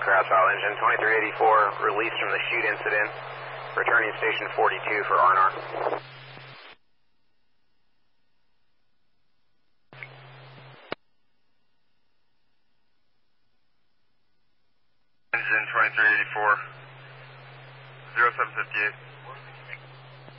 Grasshopper engine 2384, released from the chute incident, returning station 42 for R&R. Engine 2384, 0758.